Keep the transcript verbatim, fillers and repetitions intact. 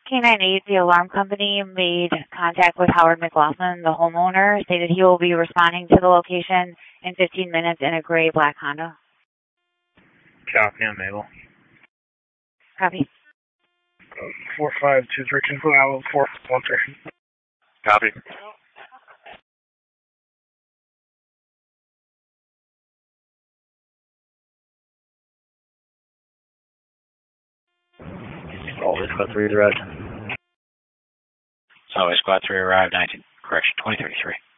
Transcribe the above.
K nine eight, the alarm company made contact with Howard McLaughlin, the homeowner, stated he will be responding to the location in fifteen minutes in a gray black Honda. Copy, I'm able. Copy. four five two three two four, four one three. Copy. Always Squad three arrived. Always Squad three arrived, nineteen, correction, twenty thirty-three.